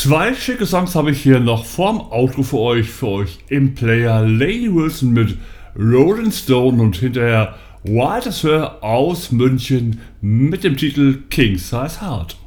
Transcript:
Zwei schicke Songs habe ich hier noch vorm Outro für euch im Player. Lainey Wilson mit Rolling Stone und hinterher Wild as Her aus München mit dem Titel King Size Heart.